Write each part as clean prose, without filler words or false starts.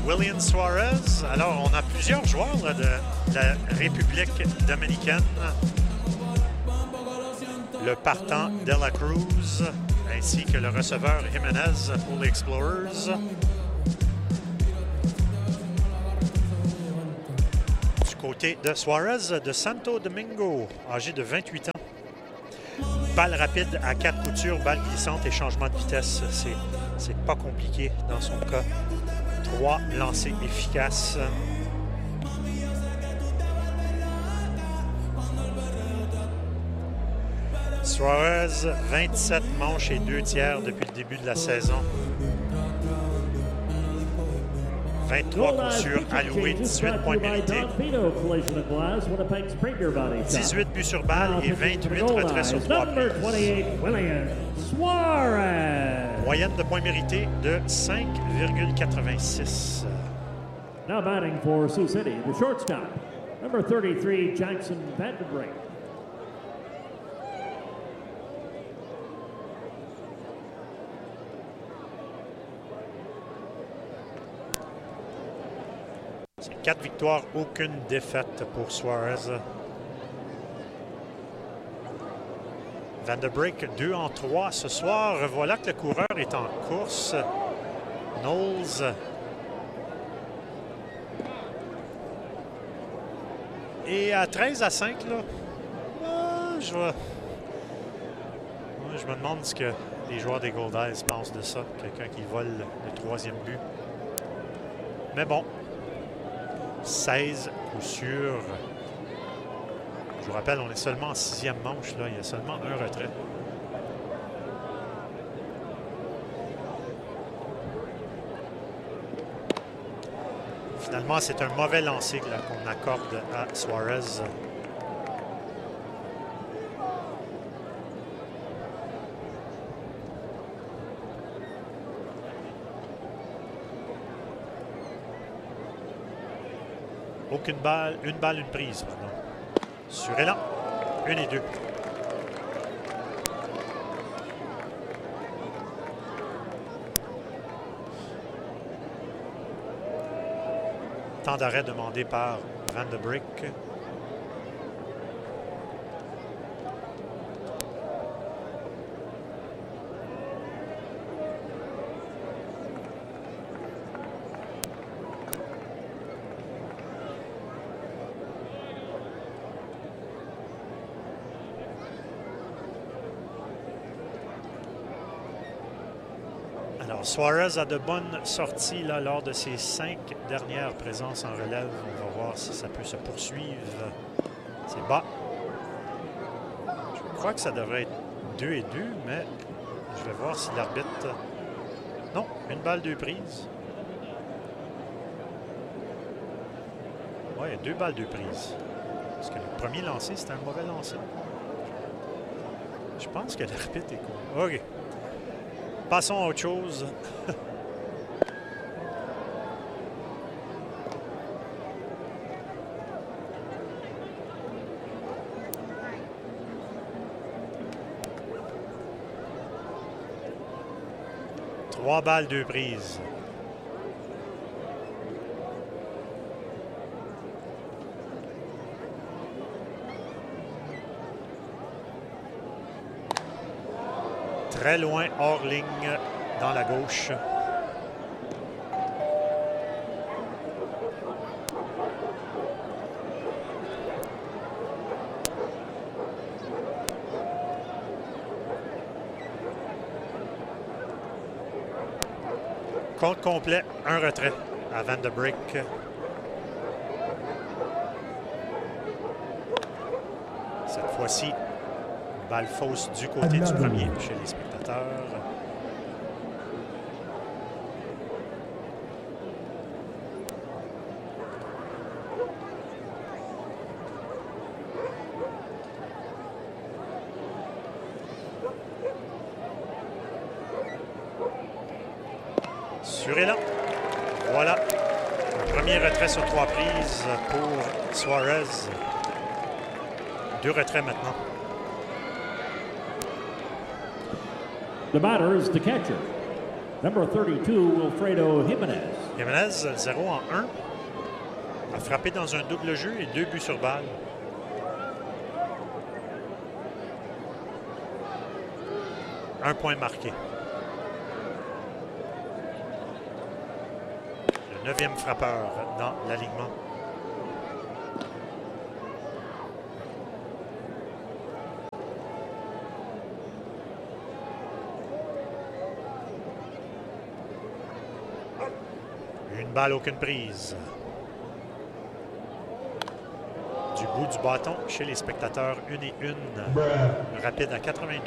William Suarez. Alors, on a plusieurs joueurs là, de la République dominicaine. Le partant De La Cruz, ainsi que le receveur Jiménez pour les Explorers. Du côté de Suarez, de Santo Domingo, âgé de 28 ans. Balle rapide à 4 coutures, balle glissante et changement de vitesse. C'est pas compliqué dans son cas. 3 lancers efficaces. Suarez, 27 manches et 2 tiers depuis le début de la saison. 23 coutures allouées, 18 points mérités. 18 buts sur balle et 28 retraits sur 3 buts. Moyenne de points mérités de 5,86. Now batting for Sioux City, the shortstop, number 33, Jackson Vanderbrink. C'est 4 victoires, aucune défaite pour Suarez. Vanderbrink, 2 en 3 ce soir. Voilà que le coureur est en course. Knowles. Et à 13-5, là, je me demande ce que les joueurs des Goldeyes pensent de ça. Quelqu'un qui vole le 3e but. Mais bon. 16 coups sûrs. Je vous rappelle, on est seulement en 6e manche. Là. Il y a seulement un retrait. Finalement, c'est un mauvais lancer qu'on accorde à Suarez. Aucune balle, une balle, une prise. Pardon. Sur élan, 1 et 2. Temps d'arrêt demandé par Vanderbrink. Alors, Suarez a de bonnes sorties là, lors de ses 5 dernières présences en relève. On va voir si ça peut se poursuivre. C'est bas. Je crois que ça devrait être 2 et 2, mais je vais voir si l'arbitre... Non, une balle, 2 prises. Oui, 2 balles, 2 prises. Parce que le premier lancé, c'était un mauvais lancé. Je pense que l'arbitre est cool. OK. Passons à autre chose. Trois balles, 2 prises. Très loin, hors ligne, dans la gauche. Compte complet, un retrait à Vanderbrink. Cette fois-ci, balle fausse du côté du premier chez les spectateurs. Sur élan. Voilà. Un premier retrait sur 3 prises pour Suarez. 2 retraits maintenant. The batter is the catcher, Number 32, Wilfredo Jimenez. Jimenez, 0 en 1. A frappé dans un double jeu et 2 buts sur balle. Un point marqué. Le 9e frappeur dans l'alignement. Une balle, aucune prise. Du bout du bâton chez les spectateurs, 1 et 1. Rapide à 92.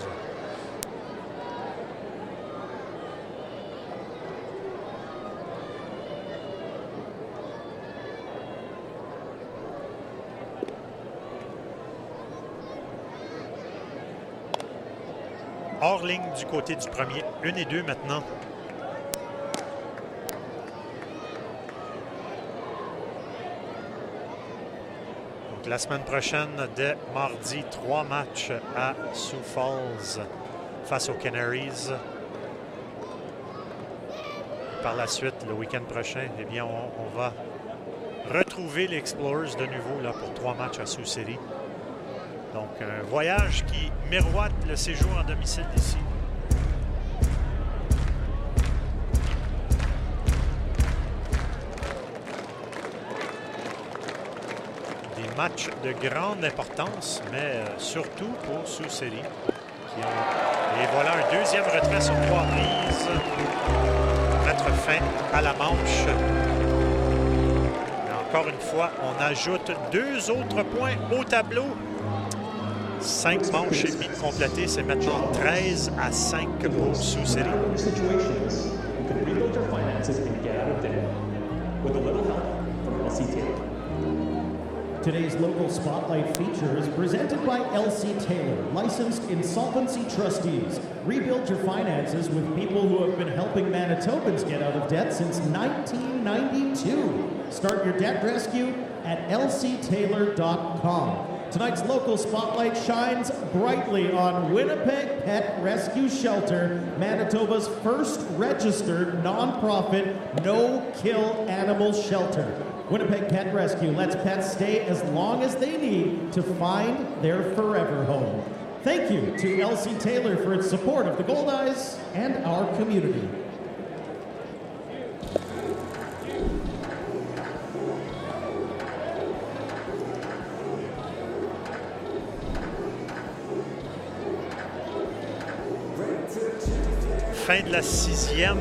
Hors ligne du côté du premier. 1 et 2 maintenant. Donc la semaine prochaine, dès mardi, 3 matchs à Sioux Falls face aux Canaries. Par la suite, le week-end prochain, eh bien, on va retrouver les Explorers de nouveau là, pour 3 matchs à Sioux City. Donc, un voyage qui miroite le séjour en domicile d'ici. Des matchs de grande importance, mais surtout pour Sioux City. Et voilà un deuxième retrait sur 3 prises. Mettre fin à la manche. Et encore une fois, on ajoute 2 autres points au tableau. 5 manches et demie complétées, c'est maintenant 13 à 5 pour Sioux City. Today's local spotlight feature is presented by LC Taylor, licensed insolvency trustees. Rebuild your finances with people who have been helping Manitobans get out of debt since 1992. Start your debt rescue at lctaylor.com. Tonight's local spotlight shines brightly on Winnipeg Pet Rescue Shelter, Manitoba's first registered nonprofit no-kill animal shelter. Winnipeg Pet Rescue lets pets stay as long as they need to find their forever home. Thank you to LC Taylor for its support of the Goldeyes and our community. Fin de la 6e.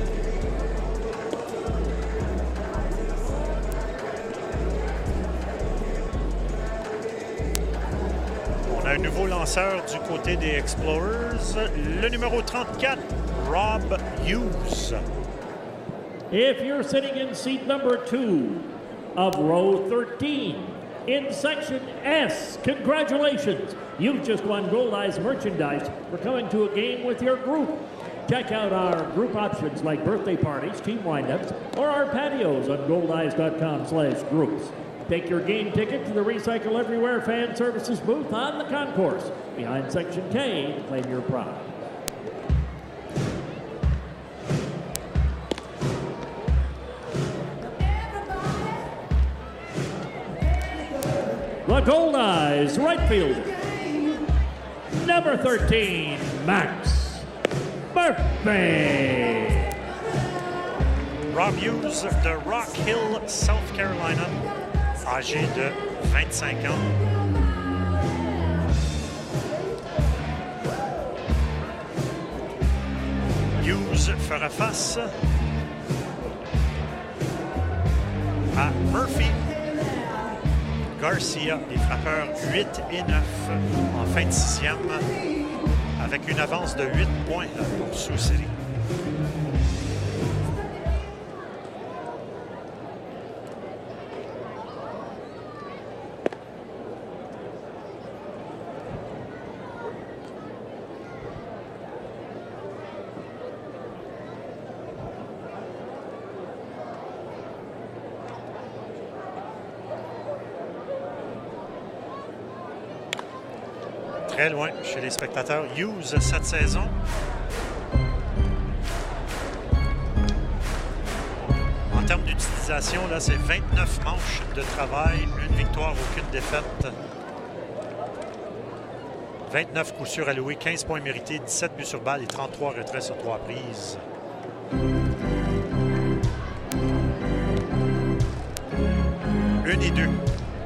On a un nouveau lanceur du côté des Explorers, le numéro 34, Rob Hughes. If you're sitting in seat number 2 of row 13 in section S, congratulations! You've just won Goldeyes merchandise for coming to a game with your group. Check out our group options like birthday parties, team windups, or our patios on goldeyes.com/groups. Take your game ticket to the Recycle Everywhere Fan Services booth on the concourse behind Section K to claim your prize. The Goldeyes right fielder, number 13, Max Murphy. Rob Hughes de Rock Hill, South Carolina, âgé de 25 ans. Hughes fera face à Murphy. Garcia, les frappeurs 8 et 9 en fin de 6e, avec une avance de 8 points pour Sioux City. Très loin chez les spectateurs. Hughes, cette saison, termes d'utilisation, là, c'est 29 manches de travail, une victoire, aucune défaite. 29 coups sûrs alloués, 15 points mérités, 17 buts sur balle et 33 retraits sur 3 prises. Une et deux.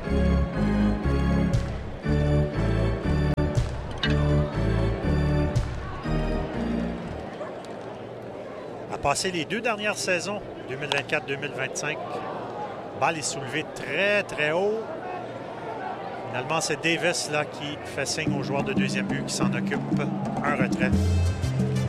A passé les 2 dernières saisons, 2024-2025, balle est soulevée très, très haut. Finalement, c'est Davis là, qui fait signe aux joueurs de deuxième but qui s'en occupe. Un retrait.